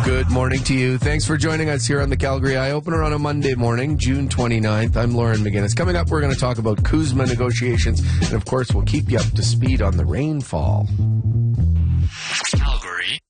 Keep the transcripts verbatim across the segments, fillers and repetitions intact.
Good morning to you. Thanks for joining us here on the Calgary Eye Opener on a Monday morning, June twenty-ninth. I'm Lauren McGinnis. Coming up, we're going to talk about CUSMA negotiations, and of course, we'll keep you up to speed on the rainfall. Calgary.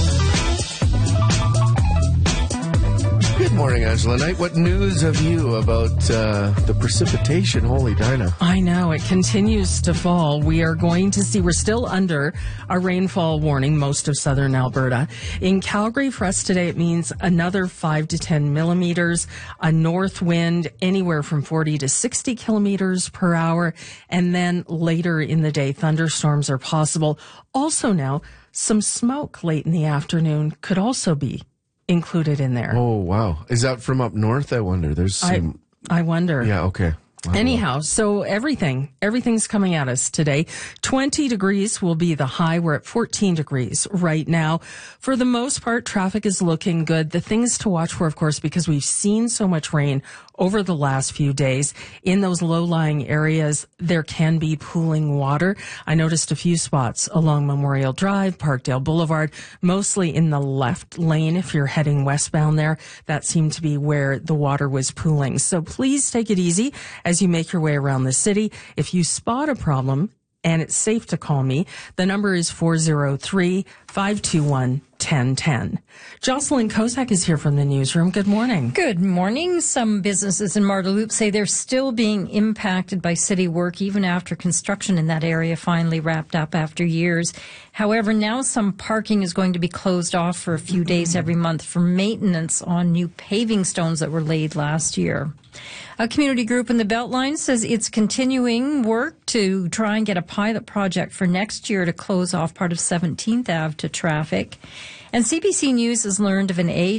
Good morning, Angela Knight. What news have you about uh, the precipitation? Holy Dinah. I know. It continues to fall. We are going to see, we're still under a rainfall warning, most of southern Alberta. In Calgary, for us today, it means another five to ten millimeters, a north wind anywhere from forty to sixty kilometers per hour, and then later in the day, thunderstorms are possible. Also now, some smoke late in the afternoon could also be included in there. Oh, wow. Is that from up north, I wonder? There's some... I, I wonder. Yeah, okay. Anyhow, so everything, everything's coming at us today. twenty degrees will be the high. We're at fourteen degrees right now. For the most part, traffic is looking good. The things to watch for, of course, because we've seen so much rain over the last few days, in those low-lying areas, there can be pooling water. I noticed a few spots along Memorial Drive, Parkdale Boulevard, mostly in the left lane if you're heading westbound there. That seemed to be where the water was pooling. So please take it easy as you make your way around the city. If you spot a problem, and it's safe to call me, the number is four oh three, five two one, one oh one oh. Jocelyn Kozak is here from the newsroom. Good morning. Good morning. Some businesses in Marda Loop say they're still being impacted by city work even after construction in that area finally wrapped up after years. However, now some parking is going to be closed off for a few days every month for maintenance on new paving stones that were laid last year. A community group in the Beltline says it's continuing work to try and get a pilot project for next year to close off part of seventeenth Avenue to traffic. And C B C News has learned of an A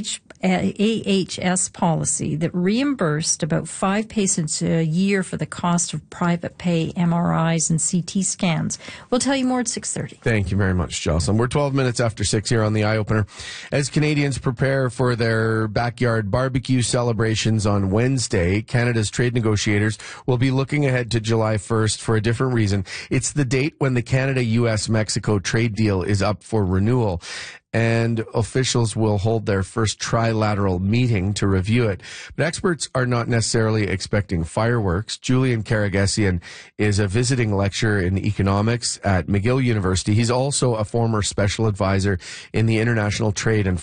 H S policy that reimbursed about five patients a year for the cost of private pay M R Is and C T scans. We'll tell you more at six thirty. Thank you very much, Jocelyn. We're twelve minutes after six here on the Eye Opener. As Canadians prepare for their backyard barbecue celebrations on Wednesday, Canada's trade negotiators will be looking ahead to July first for a different reason. It's the date when the Canada-U S Mexico trade deal is up for renewal, and officials will hold their first trilateral meeting to review it. But experts are not necessarily expecting fireworks. Julian Karagesian is a visiting lecturer in economics at McGill University. He's also a former special advisor in the International Trade and